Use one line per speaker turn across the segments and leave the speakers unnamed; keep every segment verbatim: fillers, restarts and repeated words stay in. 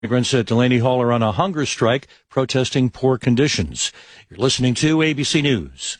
Migrants at Delaney Hall are on a hunger strike protesting poor conditions. You're listening to A B C News.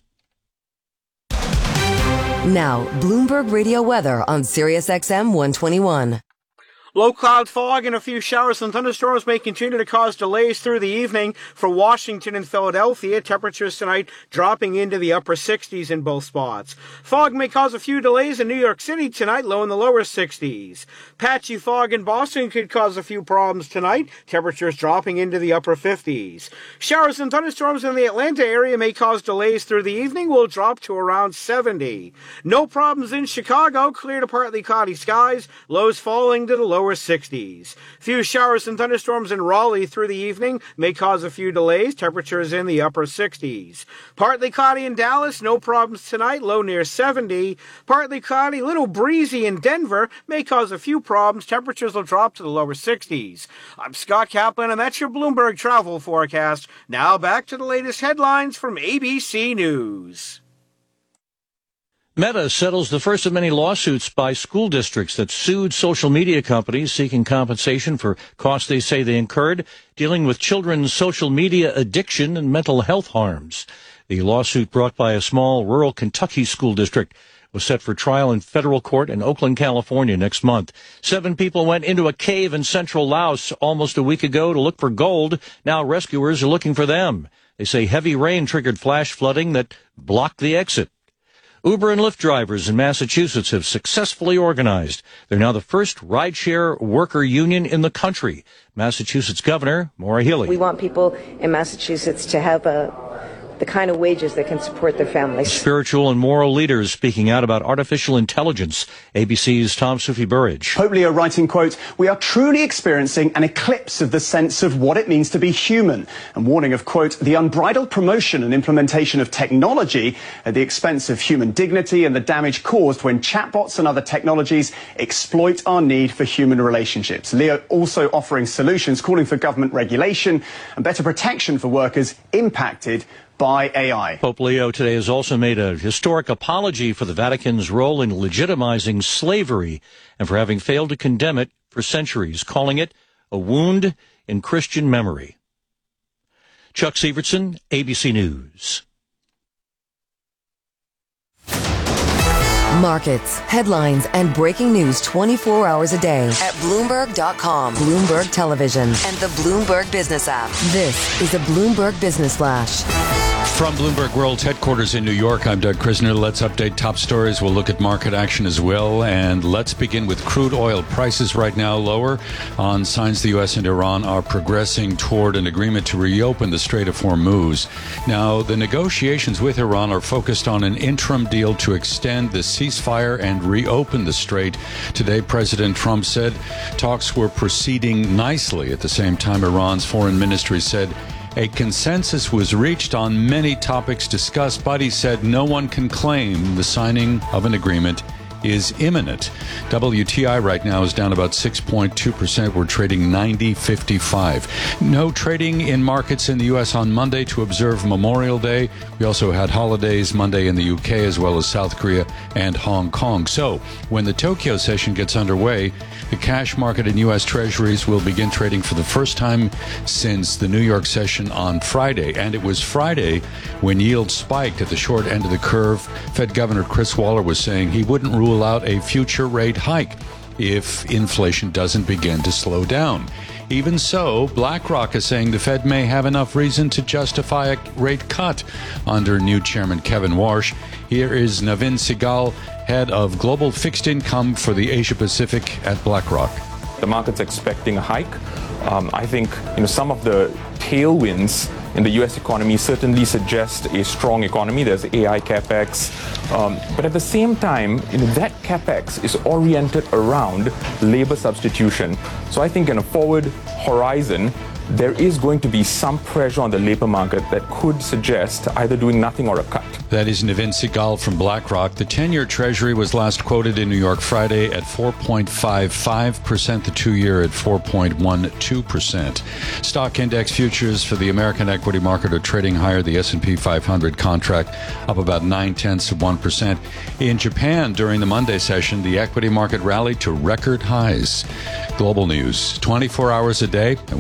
Now, Bloomberg Radio weather on Sirius X M one twenty-one.
Low cloud fog and a few showers and thunderstorms may continue to cause delays through the evening for Washington and Philadelphia. Temperatures tonight dropping into the upper sixties in both spots. Fog may cause a few delays in New York City tonight, low in the lower sixties. Patchy fog in Boston could cause a few problems tonight. Temperatures dropping into the upper fifties. Showers and thunderstorms in the Atlanta area may cause delays through the evening. Will drop to around seventy. No problems in Chicago. Clear to partly cloudy skies. Lows falling to the low lower sixties. Few showers and thunderstorms in Raleigh through the evening may cause a few delays. Temperatures in the upper sixties. Partly cloudy in Dallas, no problems tonight, low near seventy. Partly cloudy, little breezy in Denver may cause a few problems. Temperatures will drop to the lower sixties. I'm Scott Kaplan, and that's your Bloomberg travel forecast. Now back to the latest headlines from A B C News.
Meta settles the first of many lawsuits by school districts that sued social media companies seeking compensation for costs they say they incurred dealing with children's social media addiction and mental health harms. The lawsuit brought by a small rural Kentucky school district was set for trial in federal court in Oakland, California next month. Seven people went into a cave in central Laos almost a week ago to look for gold. Now rescuers are looking for them. They say heavy rain triggered flash flooding that blocked the exit. Uber and Lyft drivers in Massachusetts have successfully organized. They're now the first rideshare worker union in the country. Massachusetts Governor Maura Healey.
We want people in Massachusetts to have a the kind of wages that can support their families.
Spiritual and moral leaders speaking out about artificial intelligence. A B C's Tom Sufi Burridge.
Pope Leo writing, quote, "We are truly experiencing an eclipse of the sense of what it means to be human," and warning of, quote, "the unbridled promotion and implementation of technology at the expense of human dignity and the damage caused when chatbots and other technologies exploit our need for human relationships." Leo also offering solutions, calling for government regulation and better protection for workers impacted by A I.
Pope Leo today has also made a historic apology for the Vatican's role in legitimizing slavery and for having failed to condemn it for centuries, calling it a wound in Christian memory. Chuck Sievertson, A B C News.
Markets, headlines, and breaking news twenty-four hours a day at Bloomberg dot com, Bloomberg Television, and the Bloomberg Business app. This is a Bloomberg Business Flash.
From Bloomberg World's headquarters in New York, I'm Doug Krisner. Let's update top stories. We'll look at market action as well. And let's begin with crude oil prices right now lower on signs the U S and Iran are progressing toward an agreement to reopen the Strait of Hormuz. Now, the negotiations with Iran are focused on an interim deal to extend the ceasefire and reopen the strait. Today, President Trump said talks were proceeding nicely. At the same time, Iran's foreign ministry said a consensus was reached on many topics discussed, but he said no one can claim the signing of an agreement is imminent. W T I right now is down about six point two percent. We're trading ninety fifty-five. No trading in markets in the U S on Monday to observe Memorial Day. We also had holidays Monday in the U K as well as South Korea and Hong Kong. So when the Tokyo session gets underway, the cash market in U S Treasuries will begin trading for the first time since the New York session on Friday. And it was Friday when yields spiked at the short end of the curve. Fed Governor Chris Waller was saying he wouldn't rule out a future rate hike if inflation doesn't begin to slow down. Even so, BlackRock is saying the Fed may have enough reason to justify a rate cut under new Chairman Kevin Warsh. Here is Navin Sehgal, head of global fixed income for the Asia Pacific at BlackRock.
The market's expecting a hike. Um, I think you know some of the tailwinds in the U S economy certainly suggest a strong economy. There's A I capex, um, but at the same time, you know, that capex is oriented around labor substitution. So I think in a forward horizon, there is going to be some pressure on the labor market that could suggest either doing nothing or a cut.
That is Navin Segal from BlackRock. The ten-year Treasury was last quoted in New York Friday at four point five five percent, the two-year at four point one two percent. Stock index futures for the American equity market are trading higher. The S and P five hundred contract up about nine-tenths of one percent. In Japan, during the Monday session, the equity market rallied to record highs. Global news, twenty-four hours a day.